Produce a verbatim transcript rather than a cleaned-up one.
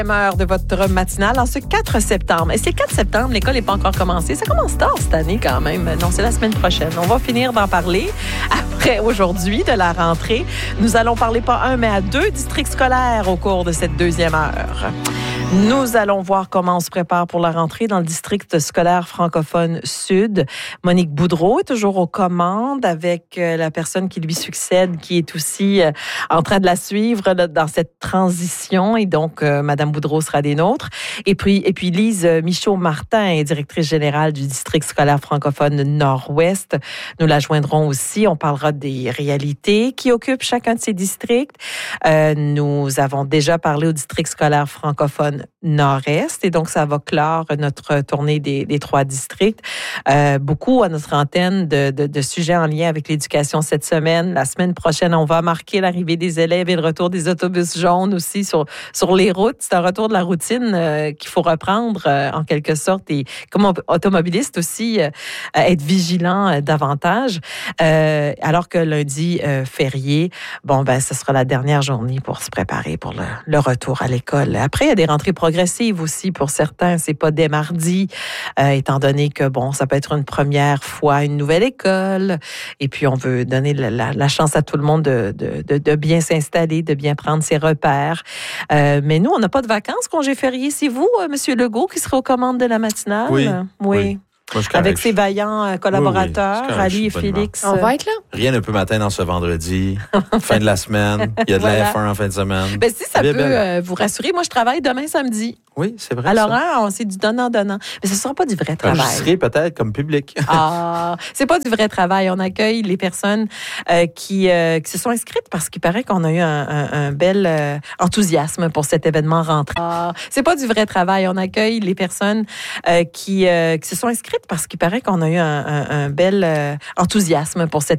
Heure de votre matinale en ce quatre septembre. Et c'est quatre septembre, l'école n'est pas encore commencée. Ça commence tard cette année quand même. Non, c'est la semaine prochaine. On va finir d'en parler. Après aujourd'hui, de la rentrée, nous allons parler pas un, mais à deux districts scolaires au cours de cette deuxième heure. Nous allons voir comment on se prépare pour la rentrée dans le district scolaire francophone sud. Monique Boudreau est toujours aux commandes avec la personne qui lui succède, qui est aussi en train de la suivre dans cette transition. Et donc, euh, Madame Boudreau sera des nôtres. Et puis, et puis Lise Michaud-Martin est directrice générale du district scolaire francophone nord-ouest. Nous la joindrons aussi. On parlera des réalités qui occupent chacun de ces districts. Euh, nous avons déjà parlé au district scolaire francophone nord-est. Et donc, ça va clore notre tournée des, des trois districts. Euh, beaucoup à notre antenne de, de, de sujets en lien avec l'éducation cette semaine. La semaine prochaine, on va marquer l'arrivée des élèves et le retour des autobus jaunes aussi sur, sur les routes. C'est un retour de la routine euh, qu'il faut reprendre euh, en quelque sorte. Et comme automobiliste aussi, euh, être vigilant euh, davantage. Euh, alors que lundi, euh, férié, bon, ben, ce sera la dernière journée pour se préparer pour le, le retour à l'école. Après, il y a des rentrées progressive aussi pour certains. C'est pas dès mardi, euh, étant donné que, bon, ça peut être une première fois une nouvelle école. Et puis, on veut donner la, la, la chance à tout le monde de, de, de, de bien s'installer, de bien prendre ses repères. Euh, mais nous, on n'a pas de vacances, congé férié. C'est vous, euh, M. Legault, qui sera aux commandes de la matinale? Oui. Oui. oui. Moi, avec ses vaillants collaborateurs, oui, oui. Ali et Félix. On va être là. Rien ne peut m'atteindre en ce vendredi. Fin de la semaine. Il y a de voilà. la F un en fin de semaine. Ben, si ça bien peut euh, vous rassurer, moi, je travaille demain samedi. Oui, c'est vrai. Alors, ça. hein, c'est du donnant-donnant. Mais ce ne sera pas du vrai travail. Je serai peut-être comme public. Ah, c'est pas du vrai travail. On accueille les personnes euh, qui, euh, qui se sont inscrites parce qu'il paraît qu'on a eu un, un, un bel euh, enthousiasme pour cet événement rentré. Ah, c'est pas du vrai travail. On accueille les personnes euh, qui, euh, qui se sont inscrites parce qu'il paraît qu'on a eu un, un, un bel euh, enthousiasme pour cet